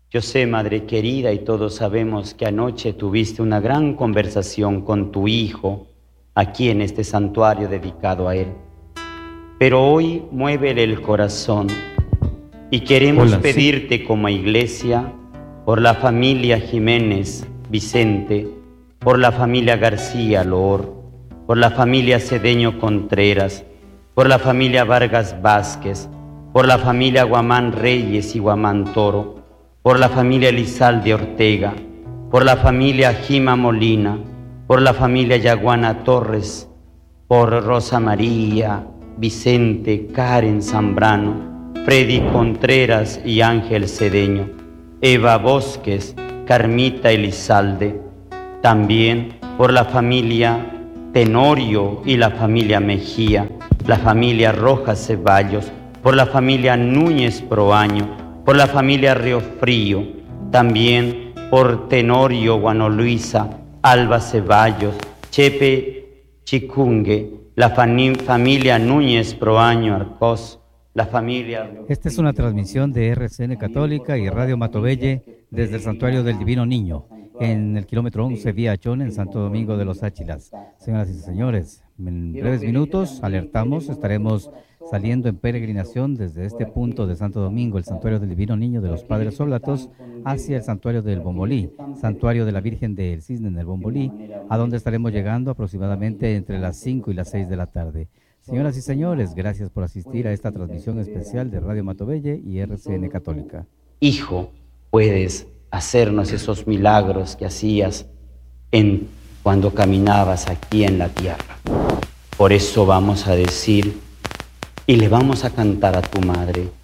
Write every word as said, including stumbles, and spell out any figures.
Yo sé, Madre querida, y todos sabemos que anoche tuviste una gran conversación con tu Hijo aquí en este santuario dedicado a Él. Pero hoy muévele el corazón y queremos Hola, pedirte sí. como iglesia por la familia Jiménez Vicente, por la familia García Loor, por la familia Cedeño Contreras, por la familia Vargas Vázquez, por la familia Guamán Reyes y Guamán Toro, por la familia Elizalde Ortega, por la familia Jima Molina, por la familia Yaguana Torres, por Rosa María, Vicente, Karen Zambrano, Freddy Contreras y Ángel Cedeño, Eva Bosques, Carmita Elizalde, también por la familia Tenorio y la familia Mejía, la familia Rojas Ceballos, por la familia Núñez Proaño, por la familia Río Frío, también por Tenorio Guano Luisa, Alba Ceballos, Chepe Chicungue, la familia Núñez Proaño Arcos, la familia... Esta es una transmisión de R C N Católica y Radio Matovelle desde el Santuario del Divino Niño, en el kilómetro once vía Achón, en Santo Domingo de los Áchilas. Señoras y señores, en breves minutos, alertamos, estaremos saliendo en peregrinación desde este punto de Santo Domingo, el Santuario del Divino Niño de los Padres Oblatos, hacia el Santuario del Bombolí, Santuario de la Virgen del Cisne en el Bombolí, a donde estaremos llegando aproximadamente entre las cinco y las seis de la tarde. Señoras y señores, gracias por asistir a esta transmisión especial de Radio Matovelle y R C N Católica. Hijo, puedes hacernos esos milagros que hacías en, cuando caminabas aquí en la tierra. Por eso vamos a decir y le vamos a cantar a tu madre.